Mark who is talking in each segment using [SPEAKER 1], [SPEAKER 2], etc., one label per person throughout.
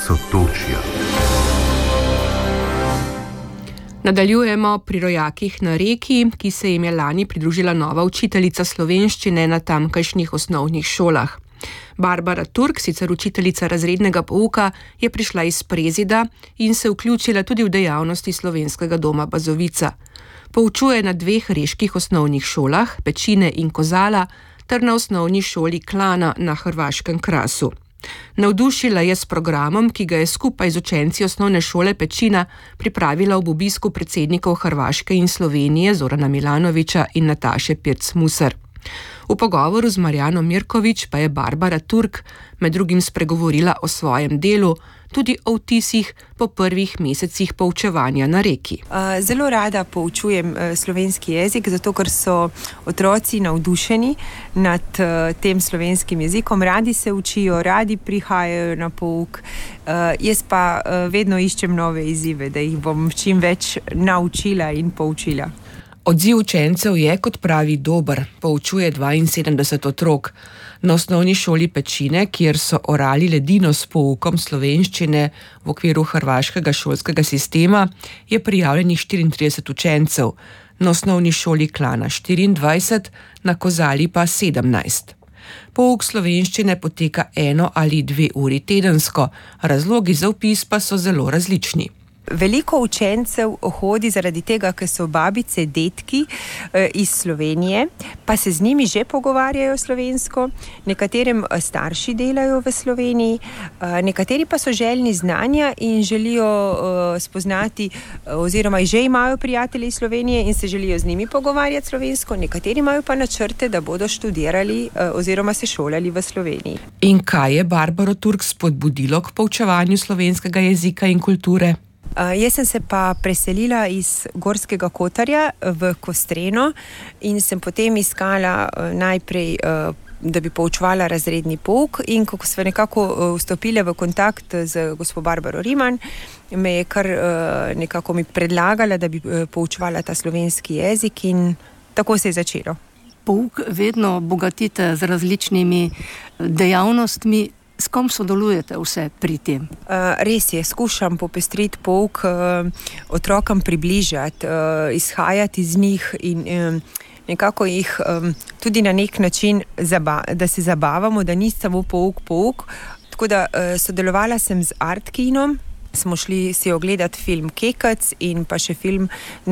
[SPEAKER 1] Sotočja.
[SPEAKER 2] Nadaljujemo pri rojakih na Reki, ki se jim je lani pridružila nova učiteljica slovenščine na tamkajšnjih osnovnih šolah. Barbara Turk, sicer učiteljica razrednega pouka, je prišla iz Prezida in se vključila tudi v dejavnosti Slovenskega doma Bazovica. Poučuje na 2 reških osnovnih šolah, Pečine in Kozala, ter na osnovni šoli Klana na hrvaškem Krasu. Navdušila je s programom, ki ga je skupaj z učenci osnovne šole Pečina pripravila ob obisku predsednikov Hrvaške in Slovenije Zorana Milanovića in Nataše Pirc-Musar. V pogovoru z Marjano Mirković pa je Barbara Turk med drugim spregovorila o svojem delu, tudi o vtisih po prvih mesecih poučevanja na Reki.
[SPEAKER 3] Zelo rada poučujem slovenski jezik, zato ker so otroci navdušeni nad tem slovenskim jezikom, radi se učijo, radi prihajajo na pouk. Jaz pa vedno iščem nove izzive, da jih bom čim več naučila in poučila.
[SPEAKER 2] Odziv učencev je, kot pravi, dober, poučuje 72 otrok. Na osnovni šoli Pečine, kjer so orali ledino s poukom slovenščine v okviru hrvaškega šolskega sistema, je prijavljenih 34 učencev, na osnovni šoli Klana 24, na Kozali pa 17. Pouk slovenščine poteka 1 ali 2 uri tedensko, razlogi za vpis pa so zelo različni.
[SPEAKER 3] Veliko učencev hodi zaradi tega, ker so babice, detki iz Slovenije, pa se z njimi že pogovarjajo slovensko, nekaterim starši delajo v Sloveniji, nekateri pa so željni znanja in želijo spoznati oziroma že imajo prijatelje iz Slovenije in se želijo z njimi pogovarjati slovensko, nekateri imajo pa načrte, da bodo študirali oziroma se šolali v Sloveniji.
[SPEAKER 2] In kaj je Barbaro Turk spodbudilo k poučevanju slovenskega jezika in kulture?
[SPEAKER 3] Jaz sem se pa preselila iz Gorskega Kotarja v Kostreno in sem potem iskala najprej, da bi poučevala razredni pouk, in ko smo nekako vstopili v kontakt z gospo Barbaro Riman, me je kar nekako mi predlagala, da bi poučevala ta slovenski jezik, in tako se je začelo.
[SPEAKER 4] Pouk vedno bogatite z različnimi dejavnostmi. S kom sodelujete vse pri tem?
[SPEAKER 3] Res je, skušam popestriti pouk, otrokom približati, izhajati iz njih in nekako jih tudi na nek način, da se zabavamo, da ni samo pouk. Tako da sodelovala sem z Artkinom, smo šli si ogledati film Kekec in pa še film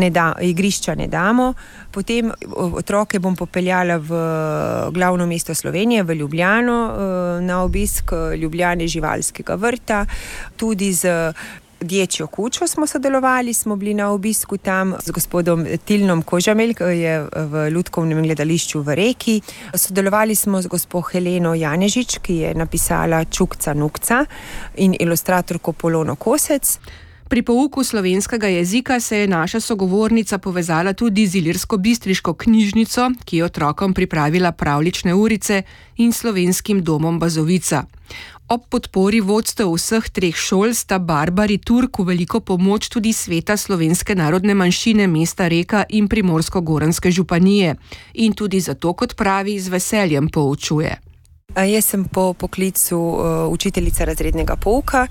[SPEAKER 3] Igrišča ne damo. Potem otroke bom popeljala v glavno mesto Slovenije, v Ljubljano, na obisk Ljubljane živalskega vrta. Tudi z Dječjo kučo smo sodelovali, smo bili na obisku tam z gospodom Tilnom Kožamelj, ki je v Lutkovnem gledališču v Reki. Sodelovali smo z gospo Heleno Janežič, ki je napisala Čukca Nukca, in ilustratorko Polono Kosec.
[SPEAKER 2] Pri pouku slovenskega jezika se je naša sogovornica povezala tudi z ilirsko-bistriško knjižnico, ki je otrokom pripravila pravljične urice, in Slovenskim domom Bazovica. Ob podpori vodstev vseh 3 šol sta Barbari Turk v veliko pomoč tudi sveta slovenske narodne manjšine mesta Reka in Primorsko-goranske županije. In tudi zato, kot pravi, z veseljem poučuje.
[SPEAKER 3] Jaz sem po poklicu učiteljica razrednega pouka,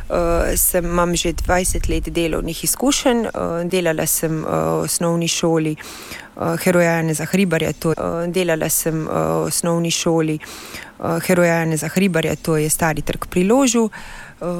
[SPEAKER 3] imam že 20 let delovnih izkušenj, delala sem v osnovni šoli Heroja Janeza Hribarja, delala sem v osnovni šoli Heroja Janeza Hribarja, to je Stari trg pri Ložu.